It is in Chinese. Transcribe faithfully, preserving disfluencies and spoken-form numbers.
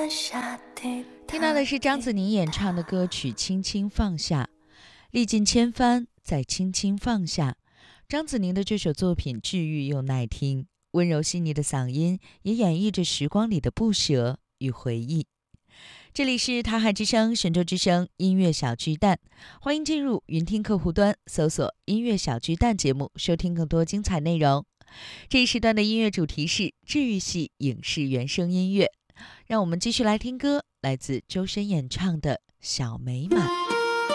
听到的是张子宁演唱的歌曲《轻轻放下》，历尽千帆，再轻轻放下。张子宁的这首作品治愈又耐听，温柔细腻的嗓音也演绎着时光里的不舍与回忆。这里是他海之声神州之声音乐小巨蛋，欢迎进入云听客户端，搜索音乐小巨蛋节目，收听更多精彩内容。这一时段的音乐主题是治愈系影视原声音乐，让我们继续来听歌，来自周深演唱的《小美满》。